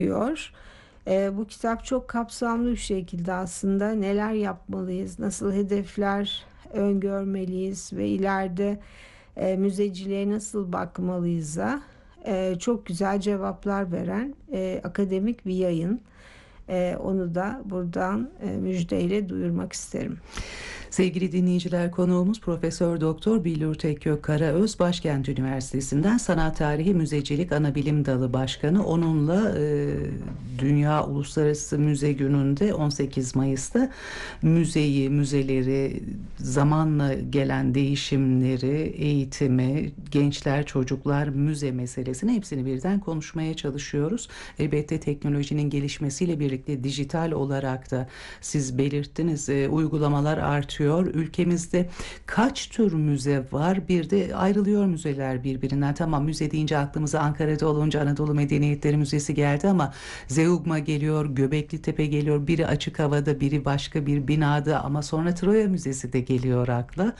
diyor. Bu kitap çok kapsamlı bir şekilde aslında neler yapmalıyız, nasıl hedefler öngörmeliyiz ve ileride müzeciliğe nasıl bakmalıyız'a çok güzel cevaplar veren akademik bir yayın. Onu da buradan müjdeyle duyurmak isterim. Sevgili dinleyiciler, konuğumuz Profesör Doktor Billur Tekkök Karaöz, Başkent Üniversitesi'nden Sanat Tarihi Müzecilik Anabilim Dalı Başkanı. Onunla Dünya Uluslararası Müze Günü'nde 18 Mayıs'ta müzeleri, zamanla gelen değişimleri, eğitimi, gençler, çocuklar, müze meselesini hepsini birden konuşmaya çalışıyoruz. Elbette teknolojinin gelişmesiyle birlikte dijital olarak da siz belirttiniz, uygulamalar artıyor. Ülkemizde kaç tür müze var? Bir de ayrılıyor müzeler birbirinden. Tamam, müze deyince aklımıza Ankara'da olunca Anadolu Medeniyetleri Müzesi geldi ama Zeugma geliyor, Göbekli Tepe geliyor. Biri açık havada, biri başka bir binada ama sonra Troya Müzesi de geliyor akla.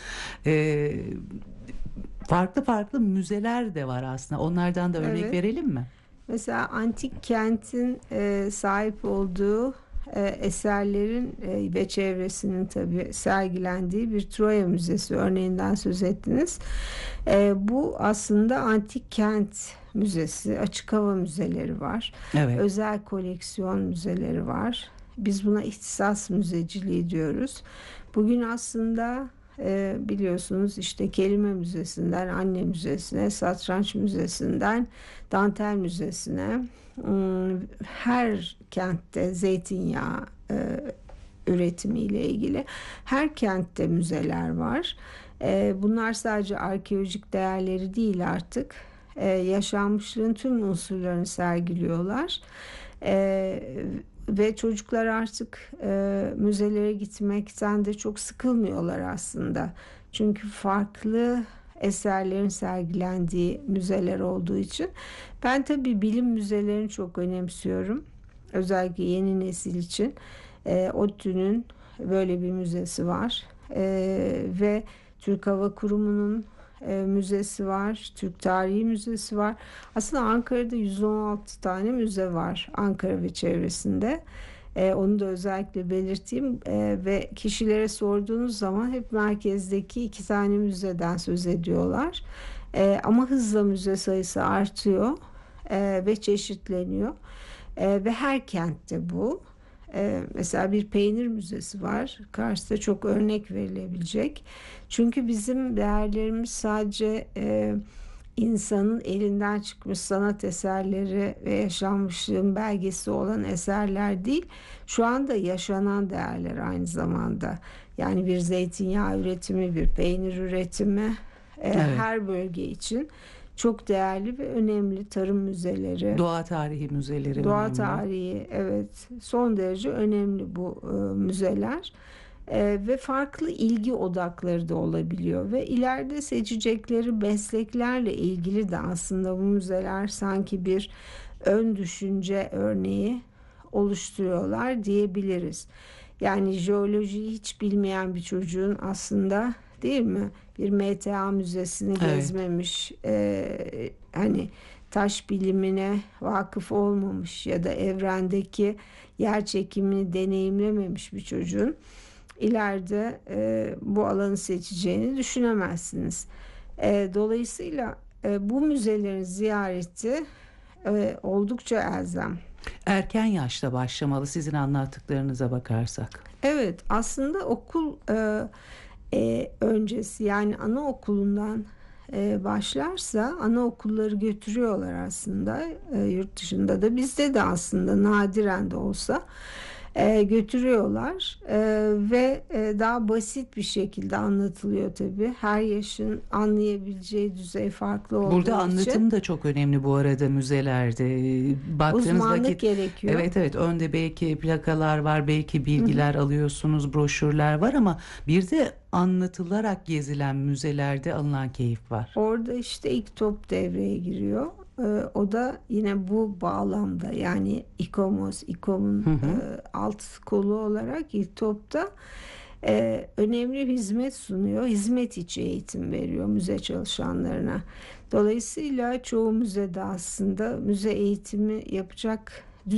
Farklı farklı müzeler de var aslında. Onlardan da örnek Evet. verelim mi? Mesela antik kentin sahip olduğu eserlerin ve çevresinin tabii sergilendiği bir Troya Müzesi örneğinden söz ettiniz. Bu aslında antik kent müzesi, açık hava müzeleri var, Evet. özel koleksiyon müzeleri var. Biz buna ihtisas müzeciliği diyoruz. Bugün aslında biliyorsunuz işte kelime müzesinden anne müzesine, satranç müzesinden dantel müzesine, her kentte zeytinyağı üretimiyle ilgili her kentte müzeler var. Bunlar sadece arkeolojik değerleri değil, artık yaşanmışlığın tüm unsurlarını sergiliyorlar. Ve çocuklar artık müzelere gitmekten de çok sıkılmıyorlar aslında. Çünkü farklı eserlerin sergilendiği müzeler olduğu için. Ben tabii bilim müzelerini çok önemsiyorum. Özellikle yeni nesil için. ODTÜ'nün böyle bir müzesi var. Ve Türk Hava Kurumu'nun müzesi var. Türk Tarihi Müzesi var. Aslında Ankara'da 116 tane müze var, Ankara ve çevresinde. Onu da özellikle belirteyim. Ve kişilere sorduğunuz zaman hep merkezdeki 2 tane müzeden söz ediyorlar. Ama hızla müze sayısı artıyor ve çeşitleniyor. Ve her kentte bu. Mesela bir peynir müzesi var. Kars'ta çok örnek verilebilecek. Çünkü bizim değerlerimiz sadece insanın elinden çıkmış sanat eserleri ve yaşanmışlığın belgesi olan eserler değil. Şu anda yaşanan değerler aynı zamanda. Yani bir zeytinyağı üretimi, bir peynir üretimi, Evet. her bölge için çok değerli ve önemli. Tarım müzeleri, Doğa tarihi müzeleri doğa önemli. tarihi, evet, son derece önemli bu müzeler. Ve farklı ilgi odakları da olabiliyor ve ileride seçecekleri mesleklerle ilgili de aslında bu müzeler sanki bir ön düşünce örneği oluşturuyorlar diyebiliriz. Yani jeolojiyi hiç bilmeyen bir çocuğun aslında, değil mi, bir MTA müzesini Evet. gezmemiş, hani taş bilimine vakıf olmamış ya da evrendeki yer çekimini deneyimlememiş bir çocuğun ileride bu alanı seçeceğini düşünemezsiniz. Dolayısıyla bu müzelerin ziyareti oldukça elzem. Erken yaşta başlamalı sizin anlattıklarınıza bakarsak. Evet, aslında okul öncesi, yani anaokulundan başlarsa, anaokulları götürüyorlar aslında, yurt dışında da, bizde de aslında nadiren de olsa götürüyorlar. Ve daha basit bir şekilde anlatılıyor tabii. Her yaşın anlayabileceği düzey farklı Burada olduğu için anlatım da çok önemli bu arada müzelerde. Baktığınız uzmanlık vakit gerekiyor. evet, önde belki plakalar var, belki Hı hı. bilgiler alıyorsunuz, broşürler var ama bir de anlatılarak gezilen müzelerde alınan keyif var. Orada işte ilk top devreye giriyor. O da yine bu bağlamda, yani İKOMOS, İKOM'un Hı hı. alt kolu olarak ilk topta önemli bir hizmet sunuyor. Hizmet içi eğitim veriyor müze çalışanlarına. Dolayısıyla çoğu müzede aslında müze eğitimi yapacak